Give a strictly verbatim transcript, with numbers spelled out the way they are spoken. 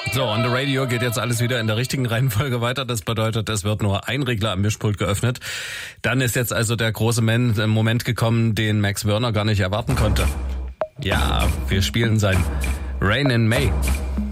So, on the radio geht jetzt alles wieder in der richtigen Reihenfolge weiter. Das bedeutet, es wird nur ein Regler am Mischpult geöffnet. Dann ist jetzt also der große Moment gekommen, den Max Wörner gar nicht erwarten konnte. Ja, wir spielen sein Rain in May.